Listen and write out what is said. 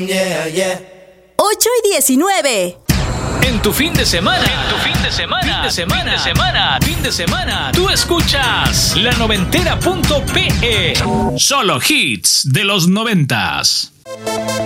Yeah, yeah. 8:19. En tu fin de semana, tú escuchas la noventera.pe. Solo hits de los 90s.